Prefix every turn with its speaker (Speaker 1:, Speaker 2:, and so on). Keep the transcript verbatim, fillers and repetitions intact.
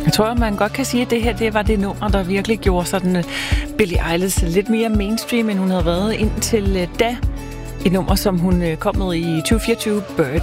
Speaker 1: Jeg tror, man godt kan sige, at det her det var det nummer, der virkelig gjorde sådan Billie Eilish lidt mere mainstream, end hun havde været indtil da. Et nummer, som hun kom med i tyve fireogtyve, Bird